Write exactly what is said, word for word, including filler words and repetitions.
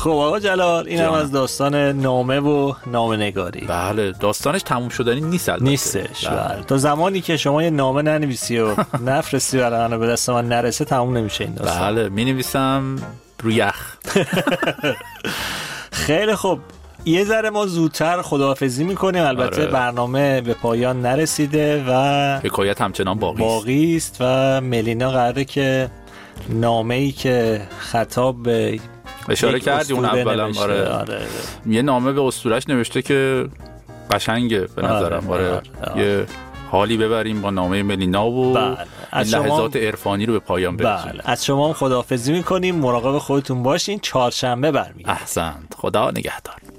خب آقا جلال، این هم از داستان نامه و نامه‌نگاری. بله، داستانش تموم شدنی نیست البته. نیستش. بله. تا زمانی که شما یه نامه ننویسی و نفرستی برای من به دست من نرسه تموم نمیشه این داستان. بله، می‌نویسم روی یخ. خیلی خوب، یه ذره ما زودتر خداحافظی میکنیم. البته آره. برنامه به پایان نرسیده و حکایت همچنان باقی باقی است و ملینا قراره که نامه‌ای که خطاب به اشاره کردی اون اولم آره. آره یه نامه به اسطوره‌اش نوشته که قشنگه به نظرم. آره, آره. آره. یه حالی ببریم با نامه ملینا و بله. از لحظات عرفانی رو به پایان برسونیم. بله. از شما هم خداحافظی میکنیم. مراقب خودتون باشین. چهارشنبه برمیگردیم. احسنت. خدا نگهدار.